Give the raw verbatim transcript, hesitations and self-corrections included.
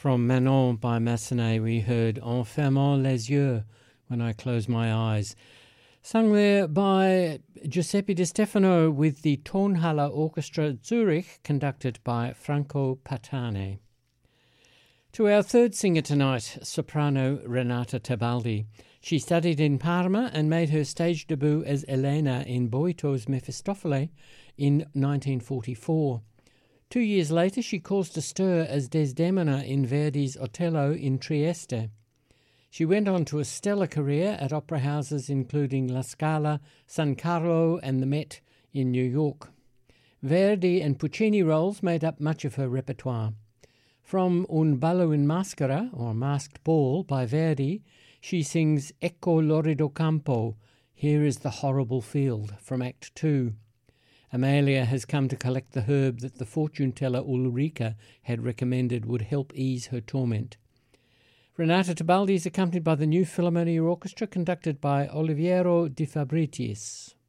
From Manon by Massenet, we heard En fermant les yeux, When I Close My Eyes, sung there by Giuseppe Di Stefano with the Tonhalle Orchestra Zurich, conducted by Franco Patane. To our third singer tonight, soprano Renata Tebaldi. She studied in Parma and made her stage debut as Elena in Boito's Mefistofele in nineteen forty-four. Two years later, she caused a stir as Desdemona in Verdi's Otello in Trieste. She went on to a stellar career at opera houses including La Scala, San Carlo and the Met in New York. Verdi and Puccini roles made up much of her repertoire. From Un ballo in maschera, or Masked Ball, by Verdi, she sings Ecco l'orrido campo, Here is the Horrible Field, from Act Two. Amalia has come to collect the herb that the fortune-teller Ulrica had recommended would help ease her torment. Renata Tebaldi is accompanied by the New Philharmonia Orchestra, conducted by Oliviero Di Fabritis.